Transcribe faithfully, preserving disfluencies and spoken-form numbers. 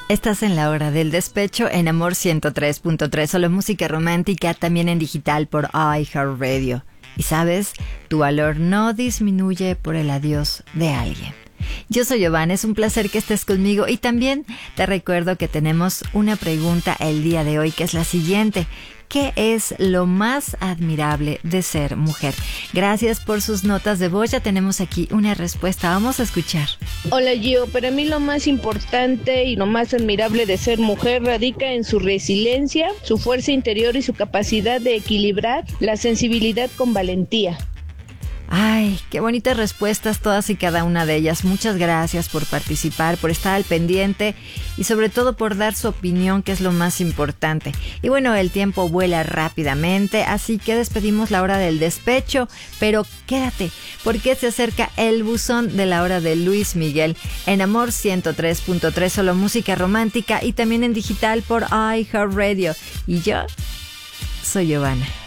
Estás en la hora del despecho en Amor ciento tres punto tres, solo música romántica, también en digital por iHeartRadio. Y sabes, tu valor no disminuye por el adiós de alguien. Yo soy Giovanna, es un placer que estés conmigo y también te recuerdo que tenemos una pregunta el día de hoy que es la siguiente. ¿Qué es lo más admirable de ser mujer? Gracias por sus notas de voz, ya tenemos aquí una respuesta, vamos a escuchar. Hola Gio, para mí lo más importante y lo más admirable de ser mujer radica en su resiliencia, su fuerza interior y su capacidad de equilibrar la sensibilidad con valentía. Ay, qué bonitas respuestas todas y cada una de ellas. Muchas gracias por participar, por estar al pendiente y sobre todo por dar su opinión, que es lo más importante. Y bueno, el tiempo vuela rápidamente, así que despedimos la hora del despecho, pero quédate, porque se acerca el buzón de la hora de Luis Miguel en Amor ciento tres punto tres, solo música romántica y también en digital por iHeartRadio. Y yo soy Giovanna.